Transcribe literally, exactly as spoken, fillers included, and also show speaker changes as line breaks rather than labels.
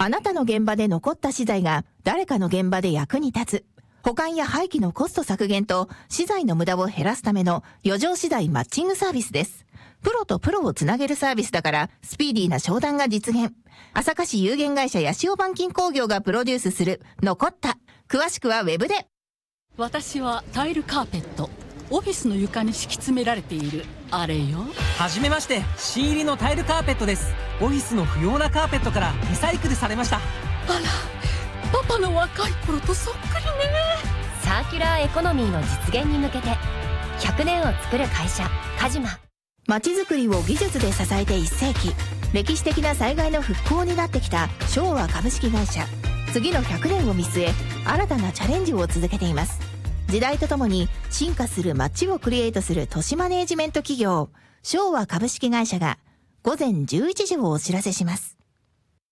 あなたの現場で残った資材が誰かの現場で役に立つ。保管や廃棄のコスト削減と資材の無駄を減らすための余剰資材マッチングサービスです。プロとプロをつなげるサービスだからスピーディーな商談が実現。朝霞市有限会社八潮板金工業がプロデュースする残った。詳しくはウェブで。
私はタイルカーペット。オフィスの床に敷き詰められているあれよ。
はじめまして、新入りのタイルカーペットです。オフィスの不要なカーペットからリサイクルされました。
あら、パパの若い頃とそっくりね。
サーキュラーエコノミーの実現に向けてひゃくねんを作る会社カジマ。
街づくりを技術で支えていっ世紀。歴史的な災害の復興を担ってきた昭和株式会社。次のひゃくねんを見据え新たなチャレンジを続けています。時代とともに進化する街をクリエイトする都市マネージメント企業昭和株式会社が午前じゅういちじをお知らせします。